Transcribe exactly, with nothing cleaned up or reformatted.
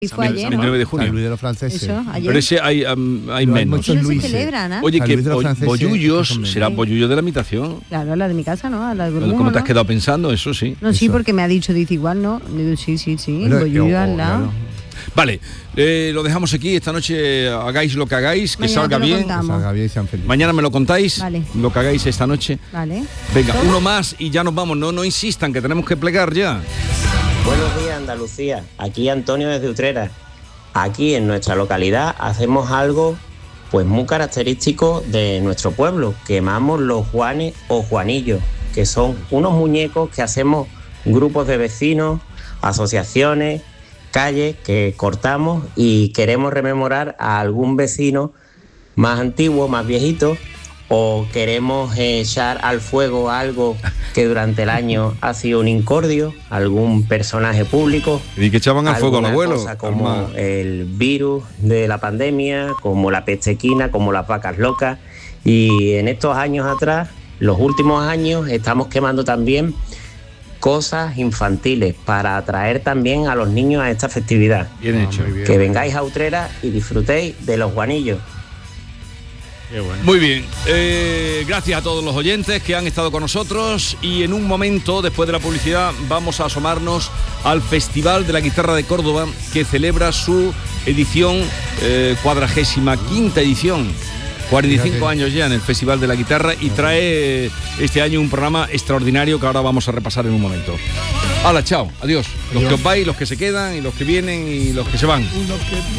Y fue ayer, ¿no? veintinueve de junio. San Luis de los franceses. Eso, ayer. Pero ese hay, um, hay Pero hay menos. muchos No se Luises. celebran, ¿eh? Oye, San que Luis de los bo- franceses, bollullos, son menos. será bollullo de la habitación. Claro, la de mi casa, ¿no? A la de Burbuja, ¿Cómo te has ¿no? quedado pensando? Eso sí. No, sí, Eso. porque me ha dicho, dice igual, ¿no? Digo, sí, sí, sí, Bueno, bollullo yo- al lado. claro. Vale, eh, lo dejamos aquí. Esta noche hagáis lo que hagáis, que Mañana salga te lo bien. contamos. Que salga bien y sean felices. Mañana me lo contáis, Vale. lo que hagáis esta noche. Vale. Venga, uno más y ya nos vamos. No, no insistan, que tenemos que plegar ya. Buenos días, Andalucía. Aquí Antonio desde Utrera. Aquí en nuestra localidad hacemos algo pues muy característico de nuestro pueblo. Quemamos los Juanes o Juanillos, que son unos muñecos que hacemos grupos de vecinos, asociaciones, calles, que cortamos y queremos rememorar a algún vecino más antiguo, más viejito, o queremos echar al fuego algo que durante el año ha sido un incordio, algún personaje público. Y que echaban al fuego al alguna abuelo. cosa como Arma- el virus de la pandemia, como la peste equina, como las vacas locas. Y en estos años atrás, los últimos años, estamos quemando también cosas infantiles para atraer también a los niños a esta festividad. Bien hecho. muy bien. Que vengáis a Utrera y disfrutéis de los guanillos. Muy bien, eh, gracias a todos los oyentes que han estado con nosotros y en un momento, después de la publicidad, vamos a asomarnos al Festival de la Guitarra de Córdoba, que celebra su edición, eh, cuadragésima quinta edición, cuarenta y cinco Fíjate. años ya en el Festival de la Guitarra, y trae este año un programa extraordinario que ahora vamos a repasar en un momento. Hala, chao, adiós. Los que os vais, los que se quedan y los que vienen y los que se van.